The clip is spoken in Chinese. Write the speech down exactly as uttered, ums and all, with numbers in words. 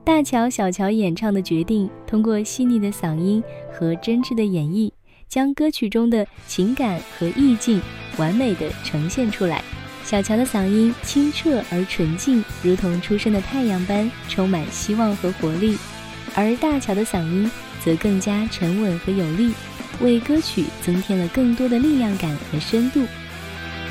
大乔、小乔演唱的决定，通过细腻的嗓音和真挚的演绎，将歌曲中的情感和意境完美地呈现出来。小乔的嗓音清澈而纯净，如同初升的太阳般充满希望和活力，而大乔的嗓音则更加沉稳和有力，为歌曲增添了更多的力量感和深度。